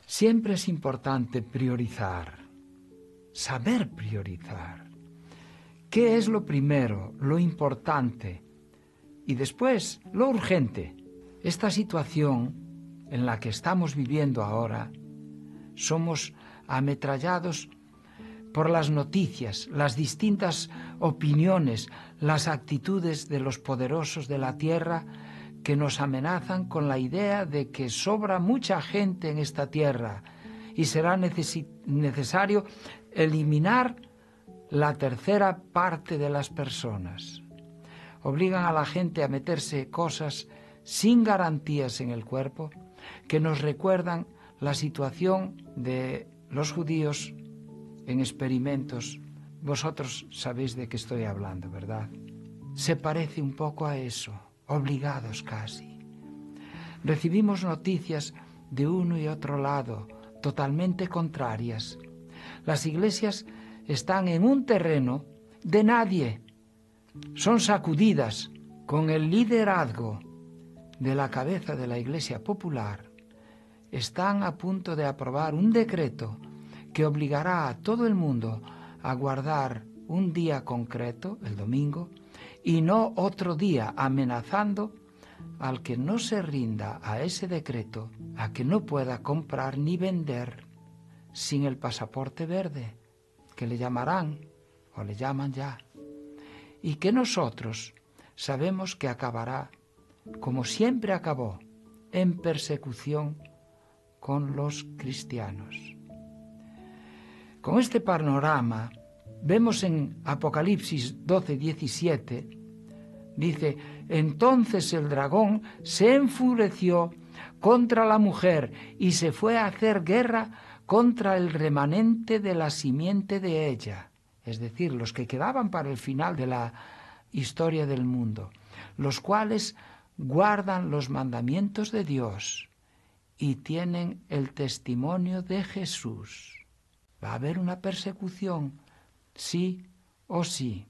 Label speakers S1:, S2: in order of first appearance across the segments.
S1: Siempre es importante priorizar, saber priorizar. ¿Qué es lo primero, lo importante? Y después, lo urgente. Esta situación en la que estamos viviendo ahora, somos ametrallados por las noticias, las distintas opiniones, las actitudes de los poderosos de la tierra que nos amenazan con la idea de que sobra mucha gente en esta tierra y será necesario eliminar la tercera parte de las personas. Obligan a la gente a meterse cosas sin garantías en el cuerpo que nos recuerdan la situación de los judíos en experimentos. Vosotros sabéis de qué estoy hablando, ¿verdad? Se parece un poco a eso, obligados casi. Recibimos noticias de uno y otro lado, totalmente contrarias. Las iglesias están en un terreno de nadie. Son sacudidas con el liderazgo de la cabeza de la Iglesia Popular. Están a punto de aprobar un decreto que obligará a todo el mundo a guardar un día concreto, el domingo, y no otro día, amenazando al que no se rinda a ese decreto, a que no pueda comprar ni vender sin el pasaporte verde, que le llamarán, o le llaman ya, y que nosotros sabemos que acabará, como siempre acabó, en persecución con los cristianos. Con este panorama, vemos en Apocalipsis 12:17, dice: entonces el dragón se enfureció contra la mujer y se fue a hacer guerra contra el remanente de la simiente de ella, es decir, los que quedaban para el final de la historia del mundo, los cuales guardan los mandamientos de Dios y tienen el testimonio de Jesús. ¿Va a haber una persecución? Sí o sí.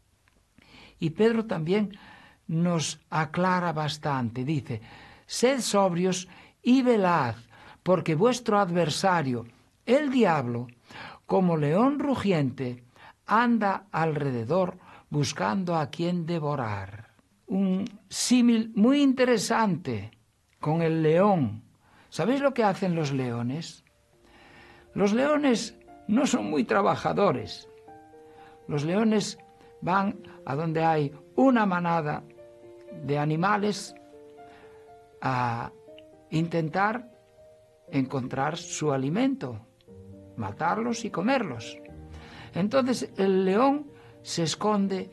S1: Y Pedro también nos aclara bastante. Dice: sed sobrios y velad, porque vuestro adversario, el diablo, como león rugiente, anda alrededor buscando a quien devorar. Un símil muy interesante con el león. ¿Sabéis lo que hacen los leones? Los leones no son muy trabajadores. Los leones van a donde hay una manada de animales a intentar encontrar su alimento, matarlos y comerlos. Entonces el león se esconde,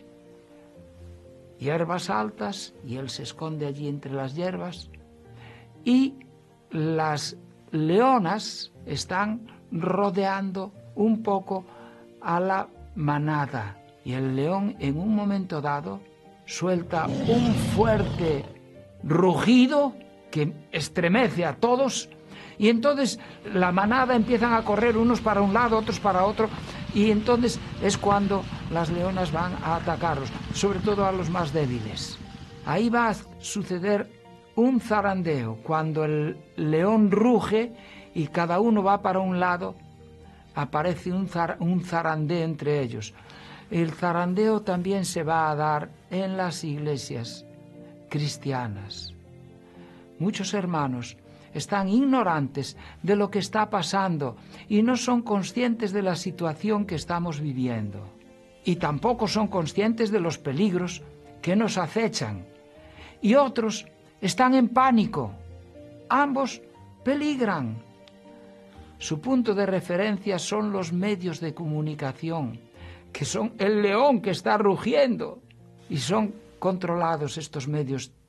S1: hierbas altas, y él se esconde allí entre las hierbas, y las leonas están rodeando un poco a la manada, y el león en un momento dado suelta un fuerte rugido que estremece a todos, y entonces la manada empiezan a correr unos para un lado, otros para otro, y entonces es cuando las leonas van a atacarlos, sobre todo a los más débiles. Ahí va a suceder un zarandeo. Cuando el león ruge y cada uno va para un lado, aparece un zarandeo entre ellos. El zarandeo también se va a dar en las iglesias cristianas. Muchos hermanos están ignorantes de lo que está pasando y no son conscientes de la situación que estamos viviendo. Y tampoco son conscientes de los peligros que nos acechan. Y otros están en pánico. Ambos peligran. Su punto de referencia son los medios de comunicación, que son el león que está rugiendo, y son controlados estos medios